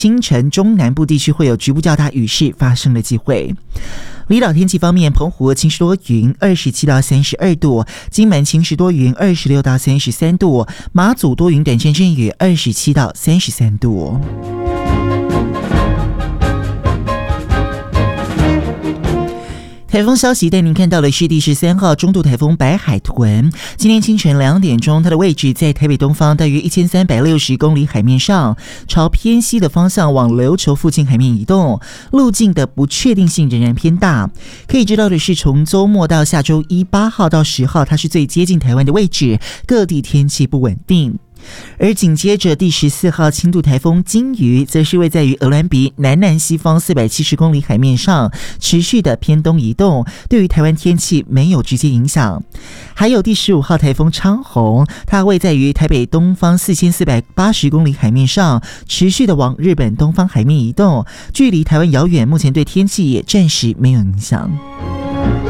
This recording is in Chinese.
清晨中南部地区会有局部较大雨势发生的机会。离岛天气方面，澎湖晴时多云，27到32度；金门晴时多云，26到33度；马祖多云短暂阵雨，27到33度。台风消息带您看到的是第13号中度台风白海豚。今天清晨2点钟，它的位置在台北东方大约1360公里海面上，朝偏西的方向往琉球附近海面移动，路径的不确定性仍然偏大。可以知道的是，从周末到下周一8号到10号，它是最接近台湾的位置，各地天气不稳定。而紧接着第14号轻度台风金鱼，则是位在于鹅銮鼻南西方470公里海面上，持续的偏东移动，对于台湾天气没有直接影响。还有第15号台风昌宏，它位在于台北东方4480公里海面上，持续的往日本东方海面移动，距离台湾遥远，目前对天气也暂时没有影响。